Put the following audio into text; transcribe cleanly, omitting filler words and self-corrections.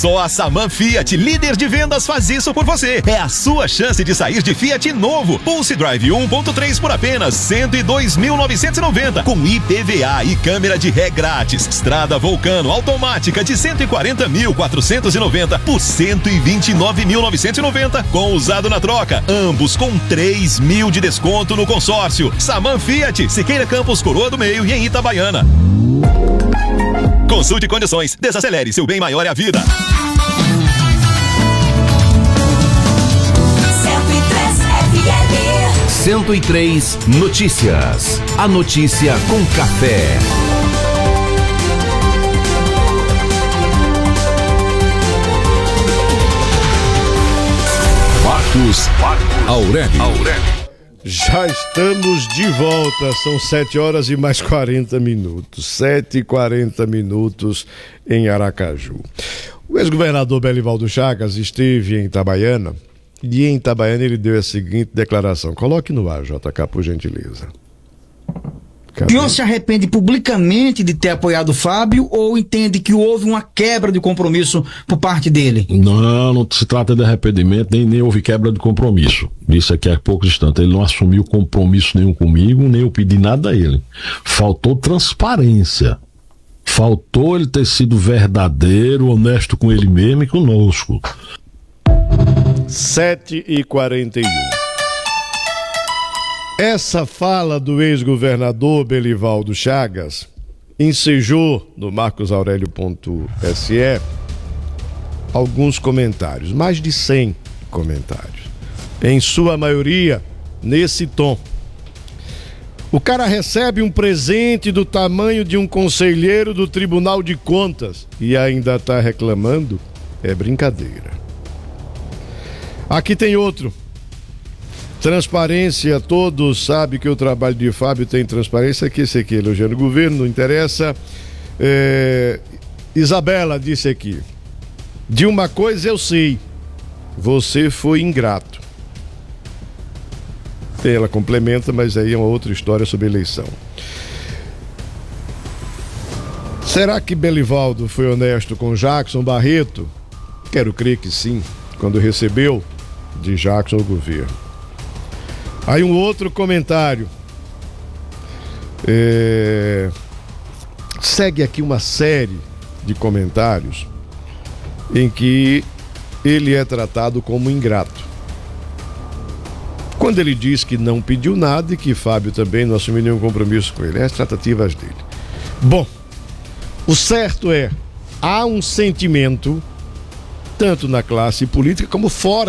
Só a Saman Fiat, líder de vendas, faz isso por você. É a sua chance de sair de Fiat novo. Pulse Drive 1.3 por apenas R$102.990, com IPVA e câmera de ré grátis. Estrada Vulcano automática de R$140.490 por R$129.990, com usado na troca. Ambos com R$3.000 de desconto no consórcio. Saman Fiat, Siqueira Campos, Coroa do Meio e em Itabaiana. Consulte condições. Desacelere, seu bem maior é a vida. 103 Notícias. A notícia com café. Marcos Aurélio. Já estamos de volta, são 7 horas e mais 40 minutos, 7h40 em Aracaju. O ex-governador Belivaldo Chagas esteve em Itabaiana e em Itabaiana ele deu a seguinte declaração. Coloque no ar, JK, por gentileza. O senhor se arrepende publicamente de ter apoiado o Fábio ou entende que houve uma quebra de compromisso por parte dele? Não se trata de arrependimento, nem houve quebra de compromisso. Disse aqui há poucos instantes, ele não assumiu compromisso nenhum comigo, nem eu pedi nada a ele. Faltou transparência. Faltou ele ter sido verdadeiro, honesto com ele mesmo e conosco. 7h41. Essa fala do ex-governador Belivaldo Chagas ensejou no marcosaurelio.se alguns comentários, mais de 100 comentários, em sua maioria nesse tom. O cara recebe um presente do tamanho de um conselheiro do Tribunal de Contas e ainda está reclamando? É brincadeira. Aqui tem outro. Transparência, todos sabem que o trabalho de Fábio tem transparência, que esse aqui elogiando o governo, não interessa. Isabela disse aqui, de uma coisa eu sei, você foi ingrato. Ela complementa, mas aí é uma outra história sobre eleição. Será que Belivaldo foi honesto com Jackson Barreto? Quero crer que sim, quando recebeu de Jackson o governo. Aí um outro comentário. Segue aqui uma série de comentários em que ele é tratado como ingrato. Quando ele diz que não pediu nada e que Fábio também não assumiu nenhum compromisso com ele, as tratativas dele. Bom, o certo é, há um sentimento, tanto na classe política como fora